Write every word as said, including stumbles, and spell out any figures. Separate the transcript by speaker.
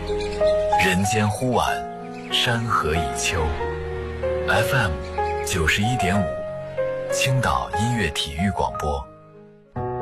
Speaker 1: 人间忽晚，山河已秋。F M 九十一点五，青岛音乐体育广播。